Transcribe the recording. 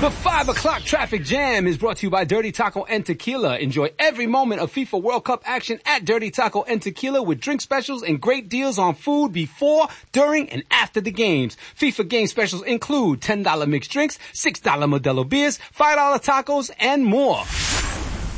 The 5 o'clock traffic jam is brought to you by Dirty Taco and Tequila. Enjoy every moment of FIFA World Cup action at Dirty Taco and Tequila with drink specials and great deals on food before, during, and after the games. FIFA game specials include $10 mixed drinks, $6 Modelo beers, $5 tacos, and more.